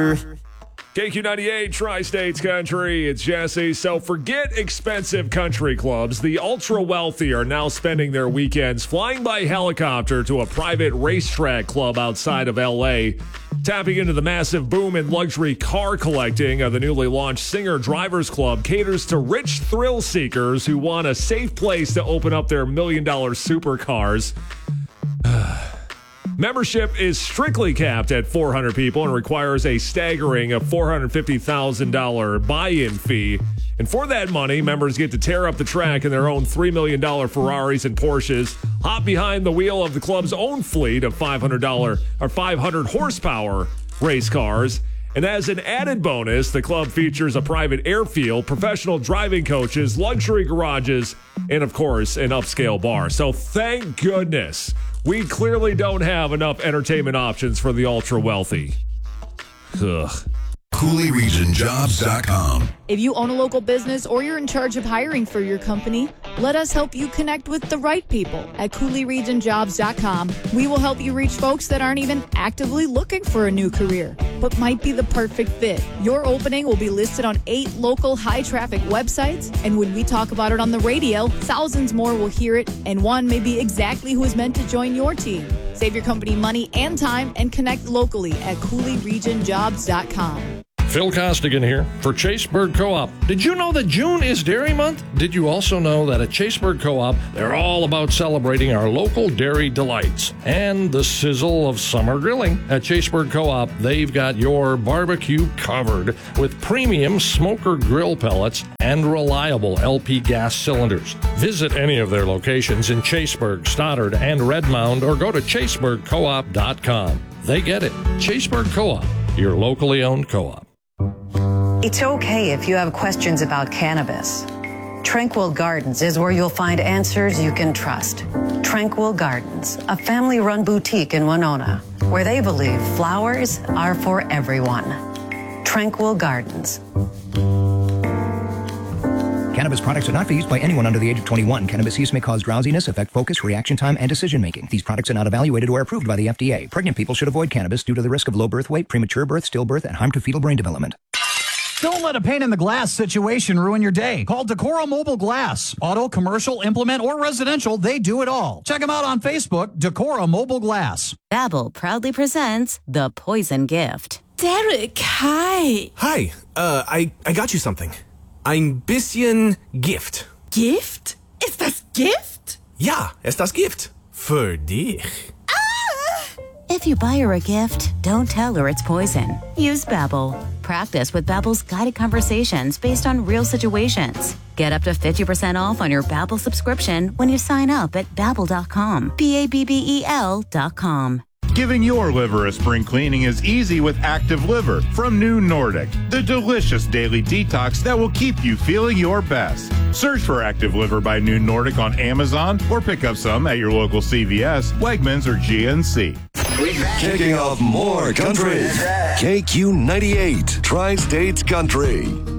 KQ98, Tri-States Country, it's Jesse. So forget expensive country clubs. The ultra-wealthy are now spending their weekends flying by helicopter to a private racetrack club outside of L.A., tapping into the massive boom in luxury car collecting. The newly launched Singer Drivers Club caters to rich thrill seekers who want a safe place to open up their million-dollar supercars. Membership is strictly capped at 400 people and requires a staggering $450,000 buy-in fee. And for that money, members get to tear up the track in their own $3 million Ferraris and Porsches, hop behind the wheel of the club's own fleet of $500 or 500 horsepower race cars. And as an added bonus, the club features a private airfield, professional driving coaches, luxury garages, and of course, an upscale bar. So thank goodness we clearly don't have enough entertainment options for the ultra-wealthy. Ugh. CooleyRegionJobs.com. If you own a local business or you're in charge of hiring for your company, let us help you connect with the right people at CooleyRegionJobs.com. We will help you reach folks that aren't even actively looking for a new career, but might be the perfect fit. Your opening will be listed on 8 local high-traffic websites, and when we talk about it on the radio, thousands more will hear it, and one may be exactly who is meant to join your team. Save your company money and time and connect locally at CooleyRegionJobs.com. Phil Costigan here for Chaseburg Co-op. Did you know that June is Dairy Month? Did you also know that at Chaseburg Co-op, they're all about celebrating our local dairy delights and the sizzle of summer grilling? At Chaseburg Co-op, they've got your barbecue covered with premium smoker grill pellets and reliable LP gas cylinders. Visit any of their locations in Chaseburg, Stoddard, and Redmond, or go to chaseburgcoop.com. They get it. Chaseburg Co-op, your locally owned co-op. It's okay if you have questions about cannabis. Tranquil Gardens is where you'll find answers you can trust. Tranquil Gardens, a family-run boutique in Winona, where they believe flowers are for everyone. Tranquil Gardens. Cannabis products are not for use by anyone under the age of 21. Cannabis use may cause drowsiness, affect focus, reaction time, and decision-making. These products are not evaluated or approved by the FDA. Pregnant people should avoid cannabis due to the risk of low birth weight, premature birth, stillbirth, and harm to fetal brain development. Don't let a pane in the glass situation ruin your day. Call Decora Mobile Glass. Auto, commercial, implement, or residential, they do it all. Check them out on Facebook, Decora Mobile Glass. Babbel proudly presents The Poison Gift. Derek, hi. Hi, I got you something. Ein bisschen Gift. Gift? Ist das Gift? Ja, ist das Gift. Für dich. If you buy her a gift, don't tell her it's poison. Use Babbel. Practice with Babbel's guided conversations based on real situations. Get up to 50% off on your Babbel subscription when you sign up at Babbel.com. Babbel.com. Giving your liver a spring cleaning is easy with Active Liver from New Nordic, the delicious daily detox that will keep you feeling your best. Search for Active Liver by New Nordic on Amazon or pick up some at your local CVS, Wegmans, or GNC. Kicking off more country. KQ98, Tri-States Country.